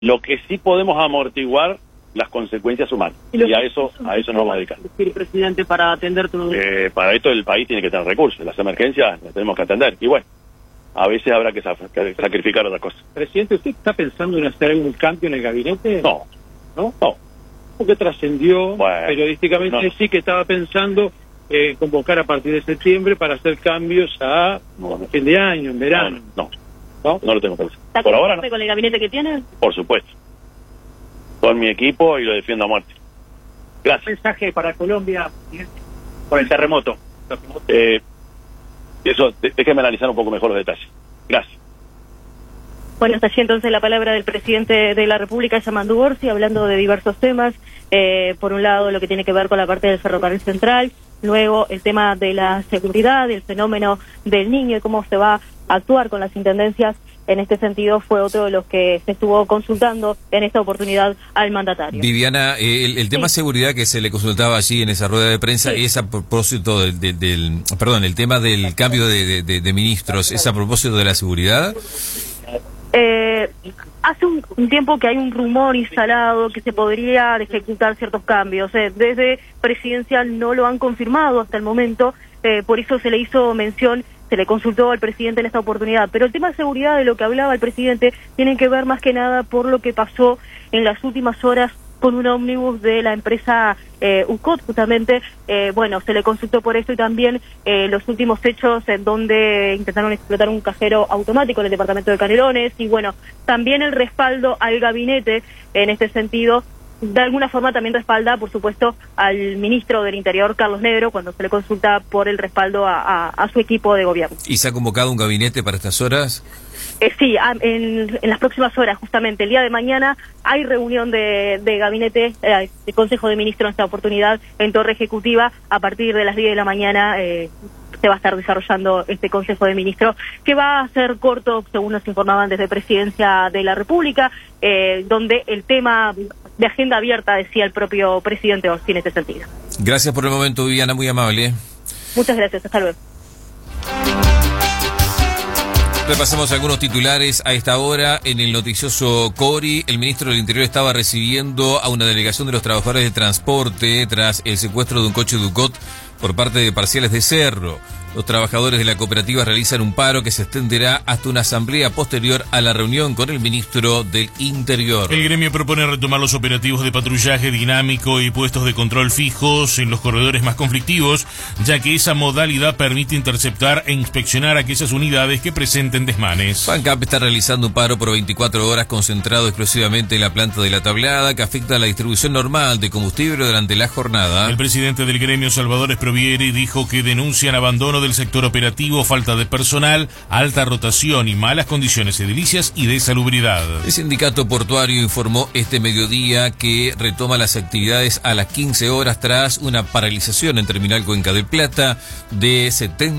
Lo que sí podemos amortiguar las consecuencias humanas. Y a eso nos vamos a dedicar. Presidente, para atender todo. Para esto el país tiene que tener recursos. Las emergencias las tenemos que atender. Y bueno, a veces habrá que sacrificar otras cosas. Presidente, ¿usted está pensando en hacer algún cambio en el gabinete? No. ¿No? No. Porque trascendió periodísticamente, sí que estaba pensando convocar a partir de septiembre para hacer cambios a fin de año, en verano. No lo tengo pensado. ¿Está por ahora no. con el gabinete que tiene? Por supuesto. Con mi equipo y lo defiendo a muerte. Gracias. Un mensaje para Colombia por el terremoto. Déjeme analizar un poco mejor los detalles. Gracias. Bueno, hasta allí entonces la palabra del presidente de la República, Yamandu Orsi, hablando de diversos temas. Por un lado, lo que tiene que ver con la parte del ferrocarril central, luego el tema de la seguridad, el fenómeno del niño y cómo se va a actuar con las intendencias. En este sentido, fue otro de los que se estuvo consultando en esta oportunidad al mandatario. Viviana, el tema seguridad que se le consultaba allí en esa rueda de prensa es a propósito el tema del cambio de ministros, ¿es a propósito de la seguridad? Hace un tiempo que hay un rumor instalado que se podría ejecutar ciertos cambios. Desde presidencial no lo han confirmado hasta el momento, por eso se le hizo mención, se le consultó al presidente en esta oportunidad. Pero el tema de seguridad de lo que hablaba el presidente tiene que ver más que nada por lo que pasó en las últimas horas con un ómnibus de la empresa UCOT, justamente. Se le consultó por esto y también los últimos hechos en donde intentaron explotar un cajero automático en el departamento de Canelones y también el respaldo al gabinete en este sentido. De alguna forma también respalda, por supuesto, al ministro del Interior, Carlos Negro, cuando se le consulta por el respaldo a su equipo de gobierno. ¿Y se ha convocado un gabinete para estas horas? Sí, en las próximas horas, justamente el día de mañana, hay reunión de gabinete, de Consejo de Ministros en esta oportunidad en Torre Ejecutiva. A partir de las 10 de la mañana se va a estar desarrollando este Consejo de Ministros, que va a ser corto, según nos informaban desde Presidencia de la República, donde el tema de agenda abierta, decía el propio presidente Orsi en este sentido. Gracias por el momento, Viviana, muy amable. Muchas gracias, hasta luego. Repasamos algunos titulares a esta hora. En el noticioso Cori, el ministro del Interior estaba recibiendo a una delegación de los trabajadores de transporte tras el secuestro de un coche Ducot por parte de Parciales de Cerro. Los trabajadores de la cooperativa realizan un paro que se extenderá hasta una asamblea posterior a la reunión con el ministro del Interior. El gremio propone retomar los operativos de patrullaje dinámico y puestos de control fijos en los corredores más conflictivos, ya que esa modalidad permite interceptar e inspeccionar aquellas unidades que presenten desmanes. FANCAP está realizando un paro por 24 horas concentrado exclusivamente en la planta de La Tablada, que afecta a la distribución normal de combustible durante la jornada. El presidente del gremio, Salvador Esprovieri, dijo que denuncian abandono del sector operativo, falta de personal, alta rotación y malas condiciones edilicias y de salubridad. El sindicato portuario informó este mediodía que retoma las actividades a las 15 horas tras una paralización en Terminal Cuenca del Plata de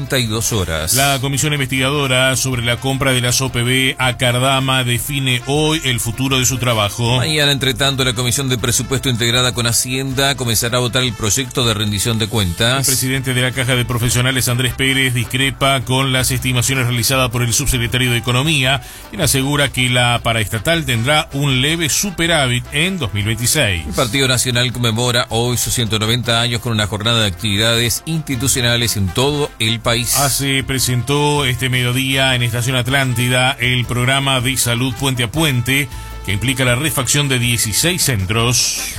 72 horas. La comisión investigadora sobre la compra de las OPB a Cardama define hoy el futuro de su trabajo. Mañana, entre tanto, la Comisión de Presupuesto integrada con Hacienda comenzará a votar el proyecto de rendición de cuentas. El presidente de la Caja de Profesionales, Andrés Pérez, discrepa con las estimaciones realizadas por el subsecretario de Economía, quien asegura que la paraestatal tendrá un leve superávit en 2026. El Partido Nacional conmemora hoy sus 190 años con una jornada de actividades institucionales en todo el país. Se presentó este mediodía en Estación Atlántida el programa de salud Puente a Puente, que implica la refacción de 16 centros.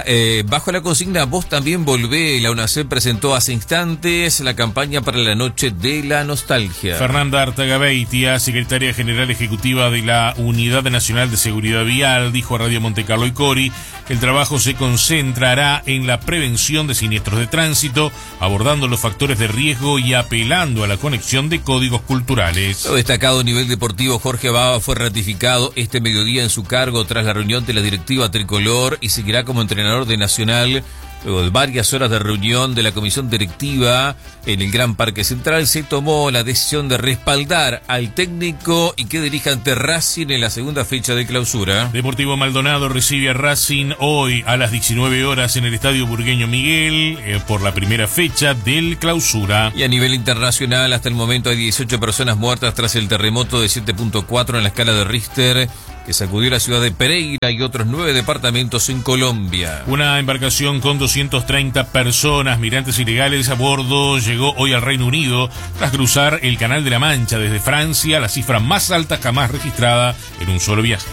Bajo la consigna Vos también volvé, la UNACEP presentó hace instantes la campaña para la Noche de la Nostalgia. Fernanda Artagabeitia, secretaria general ejecutiva de la Unidad Nacional de Seguridad Vial, dijo a Radio Montecarlo y Cori que el trabajo se concentrará en la prevención de siniestros de tránsito, abordando los factores de riesgo y apelando a la conexión de códigos culturales. Lo destacado a nivel deportivo, Jorge Baba fue ratificado este mediodía en su cargo tras la reunión de la directiva tricolor y seguirá como entrenador de Nacional Luego de varias horas de reunión de la comisión directiva en el Gran Parque Central, se tomó la decisión de respaldar al técnico y que dirija ante Racing en la segunda fecha de clausura. Deportivo Maldonado recibe a Racing hoy a las 19 horas en el Estadio Burgueño Miguel por la primera fecha del clausura. Y a nivel internacional, hasta el momento hay 18 personas muertas tras el terremoto de 7.4 en la escala de Richter, que sacudió la ciudad de Pereira y otros 9 departamentos en Colombia. Una embarcación con 230 personas, migrantes ilegales a bordo, llegó hoy al Reino Unido tras cruzar el Canal de la Mancha desde Francia, la cifra más alta jamás registrada en un solo viaje.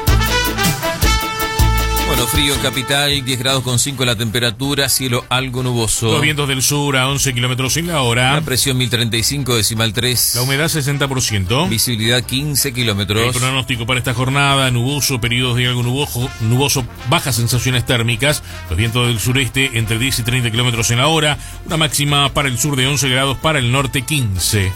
Bueno, frío en capital, 10 grados con 5 la temperatura, cielo algo nuboso. Los vientos del sur a 11 kilómetros en la hora. La presión 1035,3. La humedad 60%. Visibilidad 15 kilómetros. El pronóstico para esta jornada, nuboso, periodos de algo nuboso, bajas sensaciones térmicas. Los vientos del sureste entre 10 y 30 kilómetros en la hora. Una máxima para el sur de 11 grados, para el norte 15.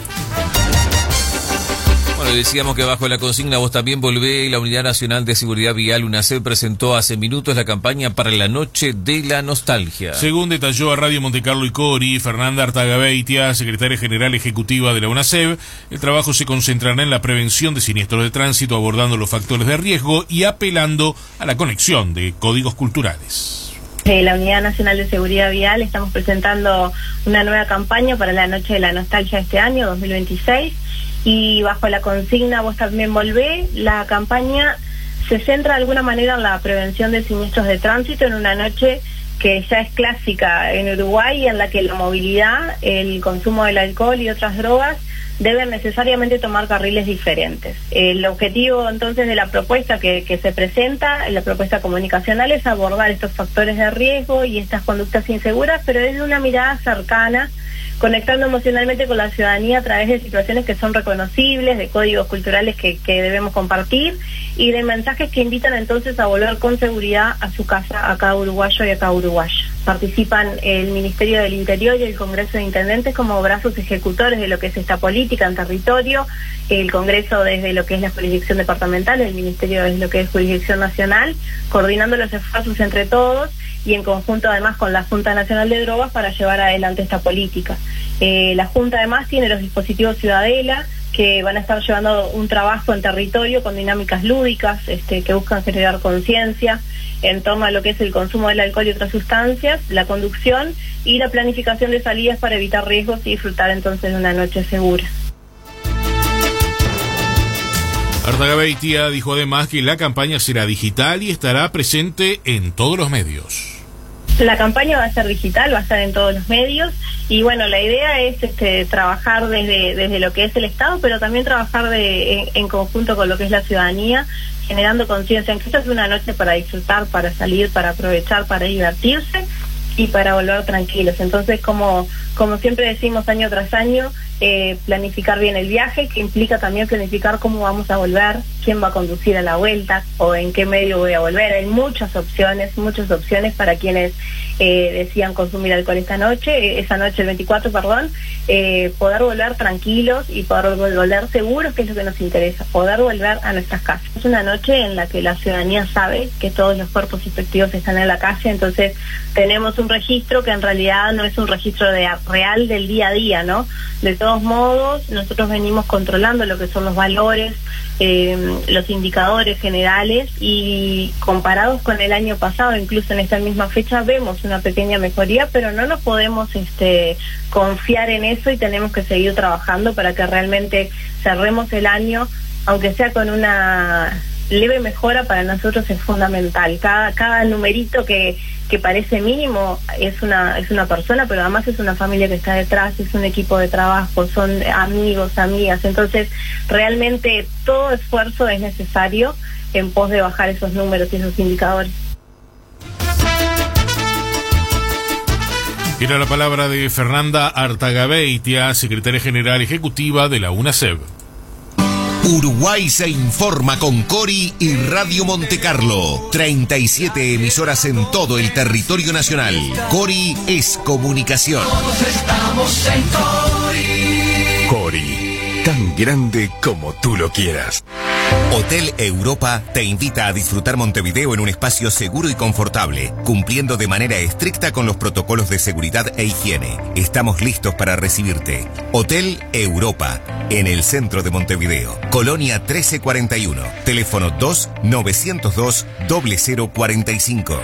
Bueno, decíamos que bajo la consigna Vos También Volvé, la Unidad Nacional de Seguridad Vial, UNASEV, presentó hace minutos la campaña para la Noche de la Nostalgia. Según detalló a Radio Montecarlo y Cori, Fernanda Artagabeitia, secretaria general ejecutiva de la UNASEV, el trabajo se concentrará en la prevención de siniestros de tránsito, abordando los factores de riesgo y apelando a la conexión de códigos culturales. La Unidad Nacional de Seguridad Vial estamos presentando una nueva campaña para la Noche de la Nostalgia este año, 2026, y bajo la consigna Vos También Volvé, la campaña se centra de alguna manera en la prevención de siniestros de tránsito en una noche que ya es clásica en Uruguay, en la que la movilidad, el consumo del alcohol y otras drogas deben necesariamente tomar carriles diferentes. El objetivo entonces de la propuesta que se presenta, la propuesta comunicacional, es abordar estos factores de riesgo y estas conductas inseguras, pero desde una mirada cercana, conectando emocionalmente con la ciudadanía a través de situaciones que son reconocibles, de códigos culturales que debemos compartir y de mensajes que invitan entonces a volver con seguridad a su casa a cada uruguayo y a cada uruguaya. Participan el Ministerio del Interior y el Congreso de Intendentes como brazos ejecutores de lo que es esta política en territorio, el Congreso desde lo que es la jurisdicción departamental, el Ministerio desde lo que es jurisdicción nacional, coordinando los esfuerzos entre todos y en conjunto además con la Junta Nacional de Drogas para llevar adelante esta política. La Junta además tiene los dispositivos Ciudadela, que van a estar llevando un trabajo en territorio con dinámicas lúdicas que buscan generar conciencia en torno a lo que es el consumo del alcohol y otras sustancias, la conducción y la planificación de salidas para evitar riesgos y disfrutar entonces de una noche segura. Artagabeitia dijo además que la campaña será digital y estará presente en todos los medios. La campaña va a ser digital, va a estar en todos los medios y bueno, la idea es trabajar desde lo que es el Estado, pero también trabajar en conjunto con lo que es la ciudadanía, generando conciencia en que esta es una noche para disfrutar, para salir, para aprovechar, para divertirse y para volver tranquilos. Entonces, como siempre decimos año tras año, planificar bien el viaje, que implica también planificar cómo vamos a volver, quién va a conducir a la vuelta o en qué medio voy a volver. Hay muchas opciones para quienes decidan consumir alcohol esa noche el 24, poder volver tranquilos y poder volver seguros, que es lo que nos interesa, poder volver a nuestras casas. Es una noche en la que la ciudadanía sabe que todos los cuerpos efectivos están en la calle, entonces tenemos un registro que en realidad no es un registro real del día a día, ¿no? De todos modos, nosotros venimos controlando lo que son los valores, los indicadores generales, y comparados con el año pasado, incluso en esta misma fecha, vemos una pequeña mejoría, pero no nos podemos confiar en eso y tenemos que seguir trabajando para que realmente cerremos el año, aunque sea con una leve mejora. Para nosotros es fundamental. Cada numerito que parece mínimo es una persona, pero además es una familia que está detrás, es un equipo de trabajo, son amigos, amigas. Entonces, realmente todo esfuerzo es necesario en pos de bajar esos números y esos indicadores. Era la palabra de Fernanda Artagabeitia, secretaria general ejecutiva de la UNASEV. Uruguay se informa con Cori y Radio Montecarlo. 37 emisoras en todo el territorio nacional. Cori es comunicación. Todos estamos en Cori. Cori, tan grande como tú lo quieras. Hotel Europa te invita a disfrutar Montevideo en un espacio seguro y confortable, cumpliendo de manera estricta con los protocolos de seguridad e higiene. Estamos listos para recibirte. Hotel Europa, en el centro de Montevideo. Colonia 1341. Teléfono 2-902-0045.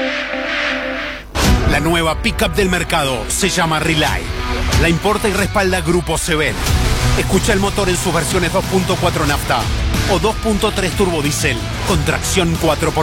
La nueva pickup del mercado se llama Relay. La importa y respalda Grupo Seven. Escucha el motor en sus versiones 2.4 nafta o 2.3 turbodiesel con tracción 4x4.